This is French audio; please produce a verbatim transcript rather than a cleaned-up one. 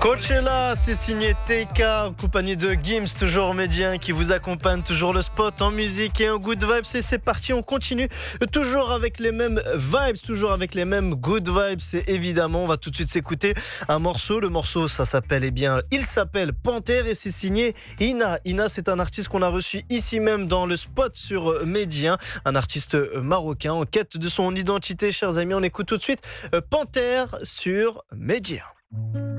Coachella, c'est signé T K, en compagnie de Gims, toujours médien, qui vous accompagne, toujours le spot en musique et en good vibes. Et c'est parti, on continue, toujours avec les mêmes vibes, toujours avec les mêmes good vibes. Et évidemment, on va tout de suite s'écouter un morceau. Le morceau, ça s'appelle, eh bien, il s'appelle Panthère et c'est signé Ina. Ina, c'est un artiste qu'on a reçu ici même dans le spot sur Médien, un artiste marocain en quête de son identité, chers amis. On écoute tout de suite Panthère sur Médien.